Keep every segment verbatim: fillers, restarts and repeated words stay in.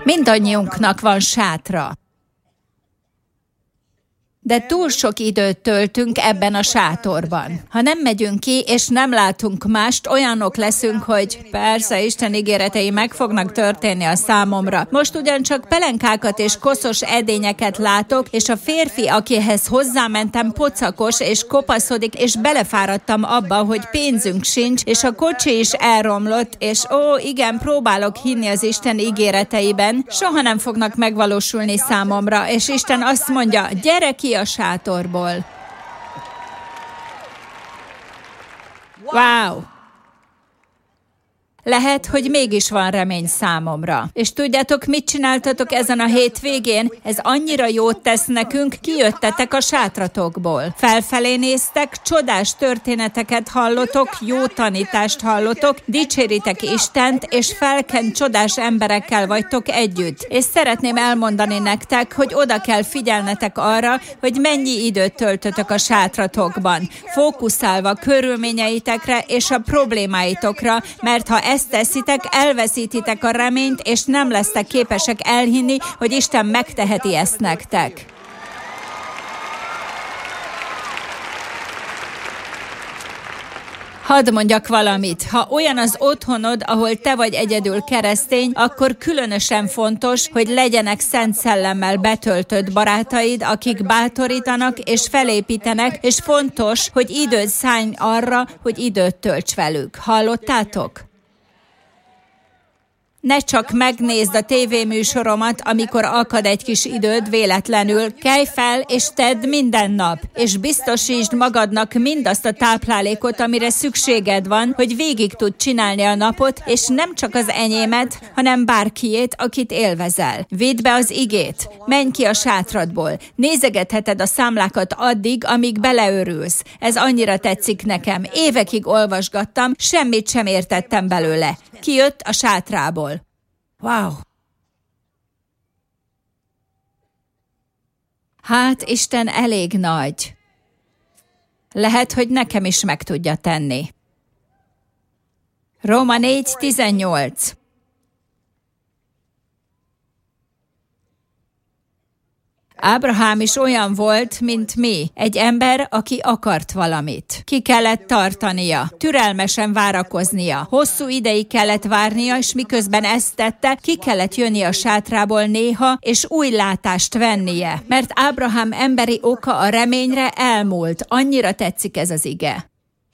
Mindannyiunknak van sátra. De túl sok időt töltünk ebben a sátorban. Ha nem megyünk ki, és nem látunk mást, olyanok leszünk, hogy persze, Isten ígéretei meg fognak történni a számomra. Most ugyancsak pelenkákat és koszos edényeket látok, és a férfi, akihez hozzámentem, pocakos és kopaszodik, és belefáradtam abba, hogy pénzünk sincs, és a kocsi is elromlott, és ó, igen, próbálok hinni az Isten ígéreteiben, soha nem fognak megvalósulni számomra, és Isten azt mondja, gyere ki a sátorból. Wow! Lehet, hogy mégis van remény számomra. És tudjátok, mit csináltatok ezen a hétvégén? Ez annyira jót tesz nekünk, kijöttetek a sátratokból. Felfelé néztek, csodás történeteket hallotok, jó tanítást hallotok, dicséritek Istent, és felkent csodás emberekkel vagytok együtt. És szeretném elmondani nektek, hogy oda kell figyelnetek arra, hogy mennyi időt töltötök a sátratokban, fókuszálva körülményeitekre és a problémáitokra, mert ha ezt teszitek, elveszítitek a reményt, és nem lesztek képesek elhinni, hogy Isten megteheti ezt nektek. Hadd mondjak valamit, ha olyan az otthonod, ahol te vagy egyedül keresztény, akkor különösen fontos, hogy legyenek Szent Szellemmel betöltött barátaid, akik bátorítanak és felépítenek, és fontos, hogy időt szállj arra, hogy időt tölts velük. Hallottátok? Ne csak megnézd a tévéműsoromat, amikor akad egy kis időd véletlenül, kelj fel és tedd minden nap, és biztosítsd magadnak mindazt a táplálékot, amire szükséged van, hogy végig tud csinálni a napot, és nem csak az enyémet, hanem bárkiét, akit élvezel. Vidd be az igét, menj ki a sátradból, nézegetheted a számlákat addig, amíg beleörülsz. Ez annyira tetszik nekem, évekig olvasgattam, semmit sem értettem belőle. Kijött a sátrából. Wow! Hát, Isten elég nagy. Lehet, hogy nekem is meg tudja tenni. Róma négy tizennyolc. Ábrahám is olyan volt, mint mi, egy ember, aki akart valamit. Ki kellett tartania, türelmesen várakoznia, hosszú ideig kellett várnia, és miközben ezt tette, ki kellett jönni a sátrából néha, és új látást vennie, mert Ábrahám emberi oka a reményre elmúlt. Annyira tetszik ez az ige.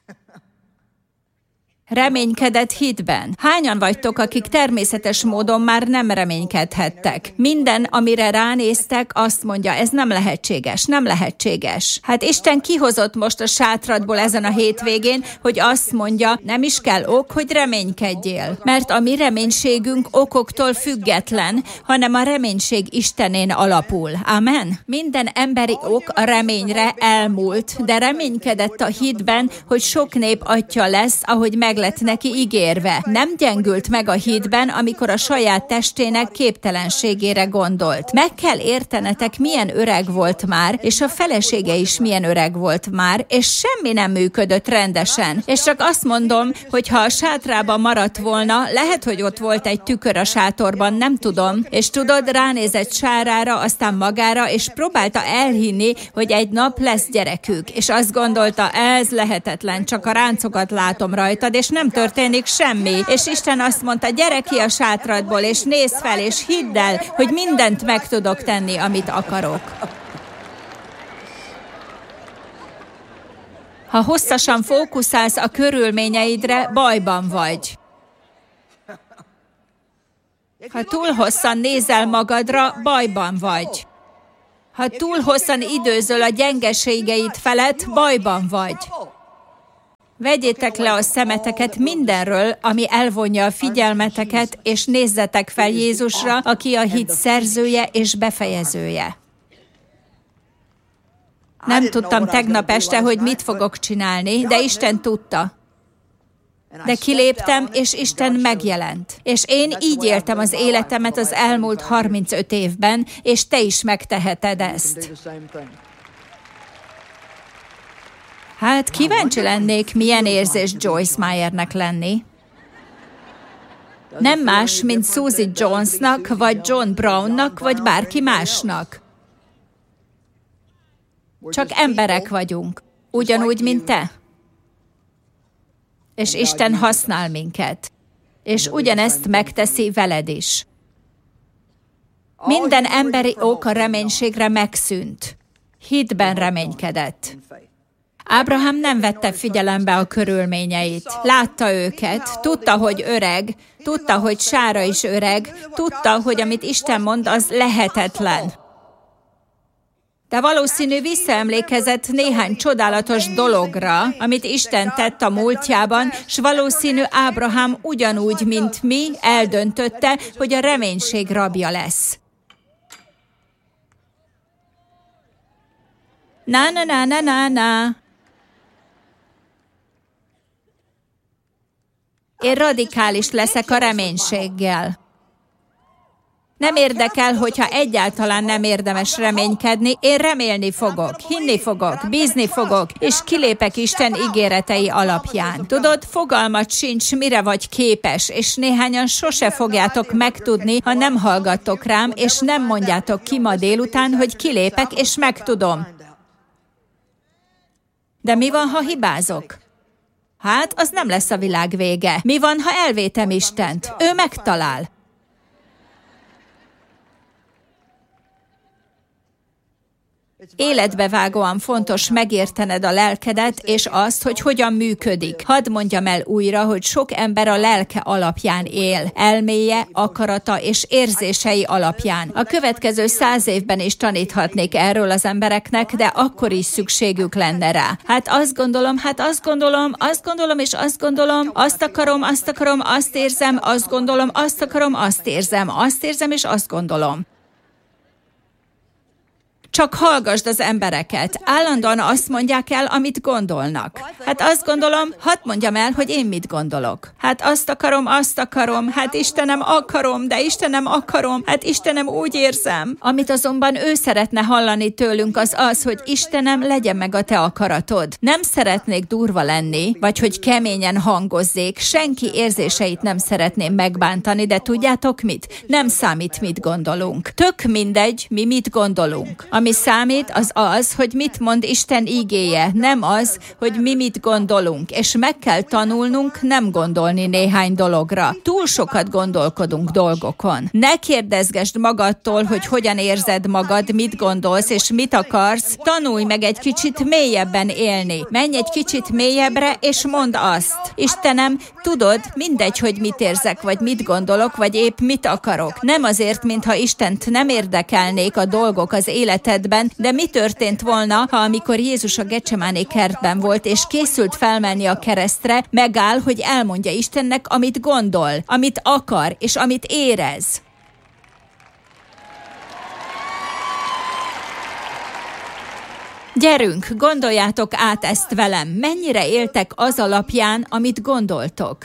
Reménykedett hitben. Hányan vagytok, akik természetes módon már nem reménykedhettek? Minden, amire ránéztek, azt mondja, ez nem lehetséges, nem lehetséges. Hát Isten kihozott most a sátradból ezen a hétvégén, hogy azt mondja, nem is kell ok, hogy reménykedjél. Mert a mi reménységünk okoktól független, hanem a reménység Istenén alapul. Amen? Minden emberi ok a reményre elmúlt, de reménykedett a hitben, hogy sok nép atya lesz, ahogy meg lett neki ígérve. Nem gyengült meg a hitben, amikor a saját testének képtelenségére gondolt. Meg kell értenetek, milyen öreg volt már, és a felesége is milyen öreg volt már, és semmi nem működött rendesen. És csak azt mondom, hogy ha a sátrában maradt volna, lehet, hogy ott volt egy tükör a sátorban, nem tudom, és tudod, ránézett Sárára, aztán magára, és próbálta elhinni, hogy egy nap lesz gyerekük, és azt gondolta, ez lehetetlen, csak a ráncokat látom rajtad, és nem történik semmi. És Isten azt mondta, gyere ki a sátradból, és nézz fel, és hidd el, hogy mindent meg tudok tenni, amit akarok. Ha hosszasan fókuszálsz a körülményeidre, bajban vagy. Ha túl hosszan nézel magadra, bajban vagy. Ha túl hosszan időzöl a gyengeségeid felett, bajban vagy. Vegyétek le a szemeteket mindenről, ami elvonja a figyelmeteket, és nézzetek fel Jézusra, aki a hit szerzője és befejezője. Nem tudtam tegnap este, hogy mit fogok csinálni, de Isten tudta. De kiléptem, és Isten megjelent. És én így éltem az életemet az elmúlt harmincöt évben, és te is megteheted ezt. Hát kíváncsi lennék, milyen érzés Joyce Meyernek lenni. Nem más, mint Susie Jonesnak, vagy John Brownnak, vagy bárki másnak. Csak emberek vagyunk, ugyanúgy, mint te. És Isten használ minket. És ugyanezt megteszi veled is. Minden emberi ok a reménységre megszűnt. Hitben reménykedett. Ábrahám nem vette figyelembe a körülményeit. Látta őket, tudta, hogy öreg, tudta, hogy Sára is öreg, tudta, hogy amit Isten mond, az lehetetlen. De valószínű visszaemlékezett néhány csodálatos dologra, amit Isten tett a múltjában, s valószínű Ábrahám ugyanúgy, mint mi, eldöntötte, hogy a reménység rabja lesz. Na, na, na, na, na, na. Én radikális leszek a reménységgel. Nem érdekel, hogyha egyáltalán nem érdemes reménykedni, én remélni fogok, hinni fogok, bízni fogok, és kilépek Isten ígéretei alapján. Tudod, fogalmat sincs, mire vagy képes, és néhányan sose fogjátok megtudni, ha nem hallgattok rám, és nem mondjátok ki ma délután, hogy kilépek, és megtudom. De mi van, ha hibázok? Hát, az nem lesz a világ vége. Mi van, ha elvétem Istent? Ő megtalál. Életbevágóan fontos megértened a lelkedet, és azt, hogy hogyan működik. Hadd mondjam el újra, hogy sok ember a lelke alapján él, elméje, akarata és érzései alapján. A következő száz évben is taníthatnék erről az embereknek, de akkor is szükségük lenne rá. Hát azt gondolom, hát azt gondolom, azt gondolom és azt gondolom, azt akarom, azt akarom, azt érzem, azt gondolom, azt akarom, azt érzem, azt érzem és azt gondolom. Csak hallgasd az embereket. Állandóan azt mondják el, amit gondolnak. Hát azt gondolom, hadd mondjam el, hogy én mit gondolok. Hát azt akarom, azt akarom, hát Istenem akarom, de Istenem akarom, hát Istenem úgy érzem. Amit azonban ő szeretne hallani tőlünk, az az, hogy Istenem, legyen meg a te akaratod. Nem szeretnék durva lenni, vagy hogy keményen hangozzék, senki érzéseit nem szeretném megbántani, de tudjátok mit? Nem számít, mit gondolunk. Tök mindegy, mi mit gondolunk. Ami számít, az az, hogy mit mond Isten ígéje, nem az, hogy mi mit gondolunk, és meg kell tanulnunk nem gondolni néhány dologra. Túl sokat gondolkodunk dolgokon. Ne kérdezgesd magadtól, hogy hogyan érzed magad, mit gondolsz, és mit akarsz. Tanulj meg egy kicsit mélyebben élni. Menj egy kicsit mélyebbre, és mondd azt. Istenem, tudod, mindegy, hogy mit érzek, vagy mit gondolok, vagy épp mit akarok. Nem azért, mintha Istent nem érdekelnék a dolgok az életedben, de mi történt volna, ha amikor Jézus a Gecsemáné kertben volt, és készült felmenni a keresztre, megáll, hogy elmondja Istennek, amit gondol, amit akar, és amit érez. Gyerünk, gondoljátok át ezt velem. Mennyire éltek az alapján, amit gondoltok?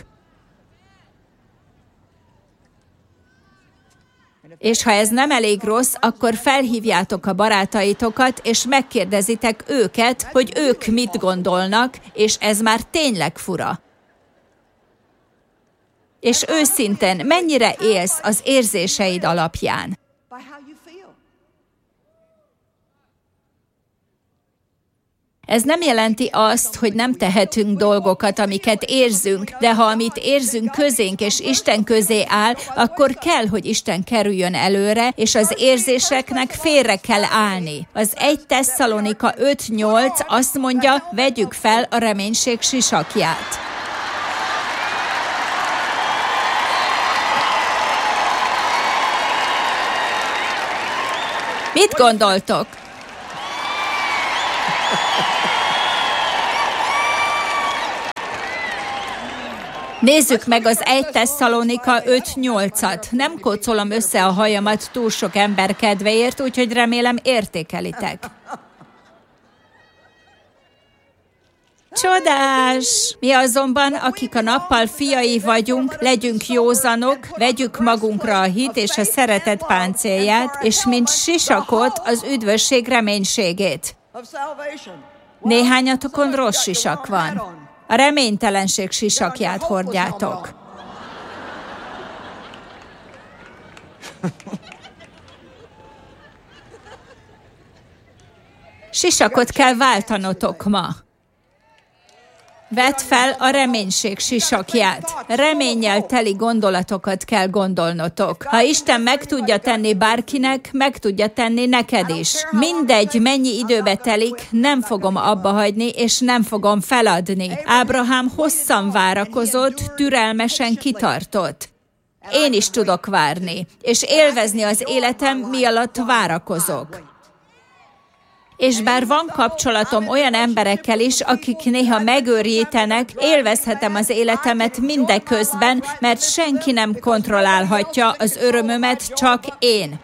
És ha ez nem elég rossz, akkor felhívjátok a barátaitokat, és megkérdezitek őket, hogy ők mit gondolnak, és ez már tényleg fura. És őszintén, mennyire élsz az érzéseid alapján? Ez nem jelenti azt, hogy nem tehetünk dolgokat, amiket érzünk, de ha amit érzünk közénk és Isten közé áll, akkor kell, hogy Isten kerüljön előre, és az érzéseknek félre kell állni. Az egy Tesszalonika öt nyolc azt mondja, vegyük fel a reménység sisakját. Mit gondoltok? Nézzük meg az egy Tesszalonika öt nyolcat. Nem kócolom össze a hajamat túl sok ember kedvéért, úgyhogy remélem értékelitek. Csodás! Mi azonban, akik a nappal fiai vagyunk, legyünk józanok, vegyük magunkra a hit és a szeretet páncélját, és mint sisakot az üdvösség reménységét. Néhányatokon rossz sisak van. A reménytelenség sisakját hordjátok. Sisakot kell váltanotok ma. Vedd fel a reménység sisakját. Reménnyel teli gondolatokat kell gondolnotok. Ha Isten meg tudja tenni bárkinek, meg tudja tenni neked is. Mindegy, mennyi időbe telik, nem fogom abba hagyni, és nem fogom feladni. Ábrahám hosszan várakozott, türelmesen kitartott. Én is tudok várni, és élvezni az életem, mi alatt várakozok. És bár van kapcsolatom olyan emberekkel is, akik néha megőrjítenek, élvezhetem az életemet mindeközben, mert senki nem kontrollálhatja az örömömet, csak én.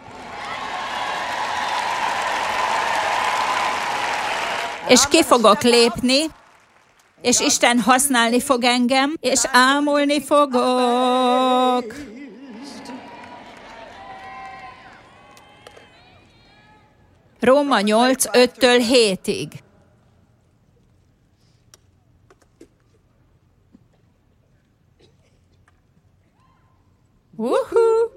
És ki fogok lépni, és Isten használni fog engem, és ámulni fogok. Róma nyolc, öttől hétig. Uhú!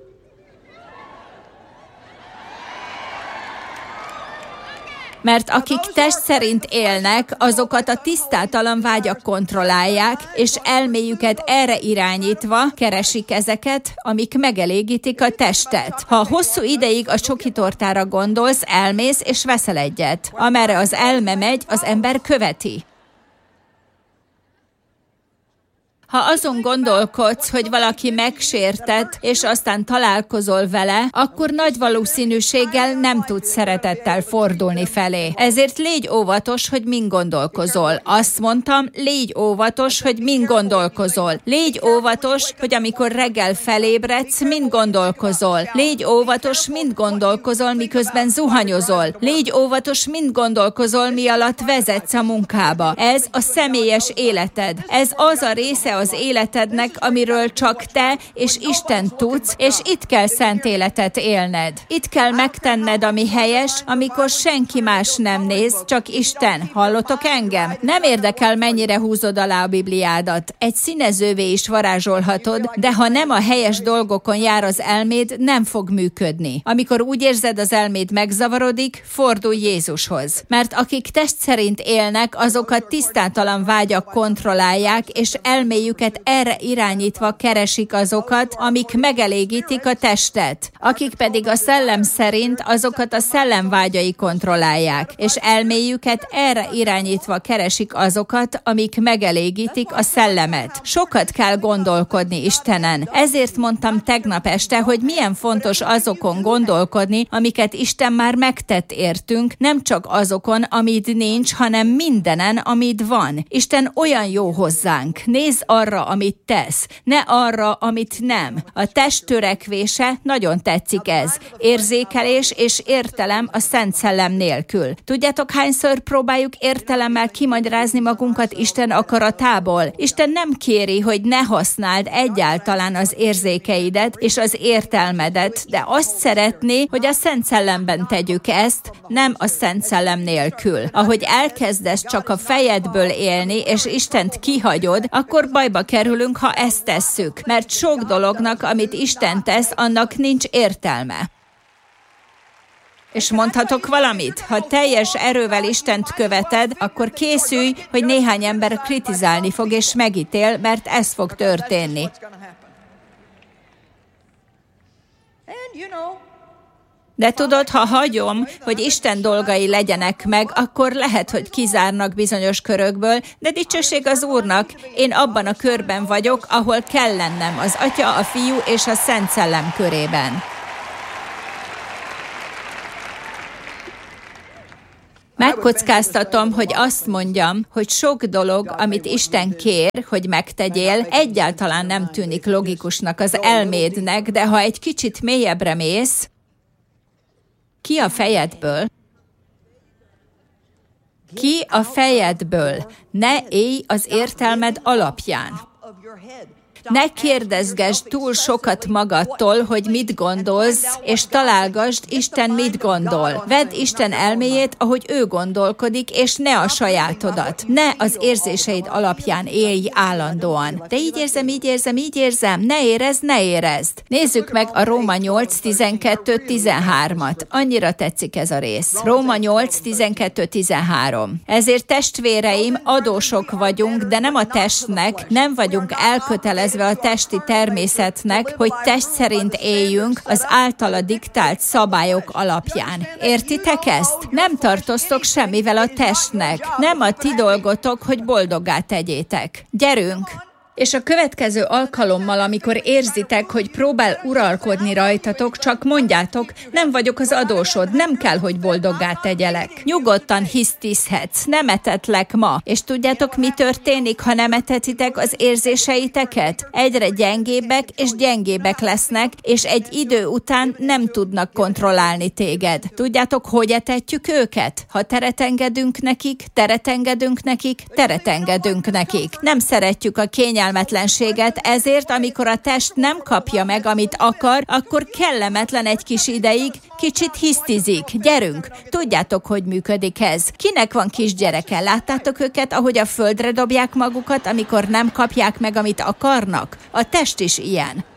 Mert akik test szerint élnek, azokat a tisztátalan vágyak kontrollálják, és elméjüket erre irányítva keresik ezeket, amik megelégítik a testet. Ha hosszú ideig a csoki tortára gondolsz, elmész és veszel egyet. Amerre az elme megy, az ember követi. Ha azon gondolkodsz, hogy valaki megsértett, és aztán találkozol vele, akkor nagy valószínűséggel nem tudsz szeretettel fordulni felé. Ezért légy óvatos, hogy min gondolkozol. Azt mondtam, légy óvatos, hogy min gondolkozol. Légy óvatos, hogy amikor reggel felébredsz, min gondolkozol. Légy óvatos, mind gondolkozol, miközben zuhanyozol. Légy óvatos, mind gondolkozol, mi alatt vezetsz a munkába. Ez a személyes életed. Ez az a része az életednek, amiről csak te és Isten tudsz, és itt kell szent életet élned. Itt kell megtenned, ami helyes, amikor senki más nem néz, csak Isten. Hallotok engem? Nem érdekel, mennyire húzod alá a Bibliádat. Egy színezővé is varázsolhatod, de ha nem a helyes dolgokon jár az elméd, nem fog működni. Amikor úgy érzed, az elméd megzavarodik, fordulj Jézushoz. Mert akik test szerint élnek, azokat tisztátalan vágyak kontrollálják, és elméjük erre irányítva keresik azokat, amik megelégítik a testet. Akik pedig a szellem szerint, azokat a szellem vágyai kontrollálják, és elméjüket erre irányítva keresik azokat, amik megelégítik a szellemet. Sokat kell gondolkodni Istenen. Ezért mondtam tegnap este, hogy milyen fontos azokon gondolkodni, amiket Isten már megtett értünk, nem csak azokon, amit nincs, hanem mindenen, amit van. Isten olyan jó hozzánk. Nézz arra, amit tesz, ne arra, amit nem. A test törekvése, nagyon tetszik ez. Érzékelés és értelem a Szent Szellem nélkül. Tudjátok, hányszor próbáljuk értelemmel kimagyarázni magunkat Isten akaratából? Isten nem kéri, hogy ne használd egyáltalán az érzékeidet és az értelmedet, de azt szeretné, hogy a Szent Szellemben tegyük ezt, nem a Szent Szellem nélkül. Ahogy elkezdesz csak a fejedből élni, és Istent kihagyod, akkor bajba kerülünk, ha ezt tesszük, mert sok dolognak, amit Isten tesz, annak nincs értelme. És mondhatok valamit? Ha teljes erővel Istent követed, akkor készülj, hogy néhány ember kritizálni fog és megítél, mert ez fog történni. De tudod, ha hagyom, hogy Isten dolgai legyenek meg, akkor lehet, hogy kizárnak bizonyos körökből, de dicsőség az Úrnak, én abban a körben vagyok, ahol kell lennem, az Atya, a Fiú és a Szent Szellem körében. Megkockáztatom, hogy azt mondjam, hogy sok dolog, amit Isten kér, hogy megtegyél, egyáltalán nem tűnik logikusnak az elmédnek, de ha egy kicsit mélyebbre mész, ki a fejedből? Ki a fejedből? Ne élj az értelmed alapján. Ne kérdezgesd túl sokat magadtól, hogy mit gondolsz, és találgasd, Isten mit gondol. Vedd Isten elméjét, ahogy ő gondolkodik, és ne a sajátodat. Ne az érzéseid alapján élj állandóan. De így érzem, így érzem, így érzem. Ne érezd, ne érezd. Nézzük meg a Róma nyolc tizenkettő tizenhármat. Annyira tetszik ez a rész. Róma nyolc tizenkettő tizenhárom. Ezért testvéreim, adósok vagyunk, de nem a testnek, nem vagyunk elkötelezve a testi természetnek, hogy test szerint éljünk az általa diktált szabályok alapján. Értitek ezt? Nem tartoztok semmivel a testnek. Nem a ti dolgotok, hogy boldoggá tegyétek. Gyerünk! És a következő alkalommal, amikor érzitek, hogy próbál uralkodni rajtatok, csak mondjátok, nem vagyok az adósod, nem kell, hogy boldoggá tegyelek. Nyugodtan hisztizhetsz, nem etetlek ma. És tudjátok, mi történik, ha nem etetitek az érzéseiteket? Egyre gyengébbek és gyengébbek lesznek, és egy idő után nem tudnak kontrollálni téged. Tudjátok, hogy etetjük őket? Ha teret engedünk nekik, teret engedünk nekik, teret engedünk nekik. Nem szeretjük a kényelmet, kellemetlenséget, ezért, amikor a test nem kapja meg, amit akar, akkor kellemetlen egy kis ideig, kicsit hisztizik. Gyerünk! Tudjátok, hogy működik ez. Kinek van kisgyereke? Láttátok őket, ahogy a földre dobják magukat, amikor nem kapják meg, amit akarnak? A test is ilyen.